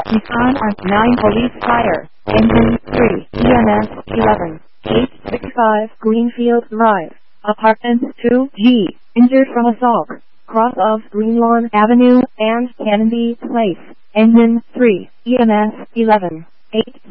Nissan R9 Police Fire, Engine 3, EMS 11, 865 Greenfield Drive, Apartment 2G, injured from assault, cross of Greenlawn Avenue and Canby Place, Engine 3, EMS 11, 8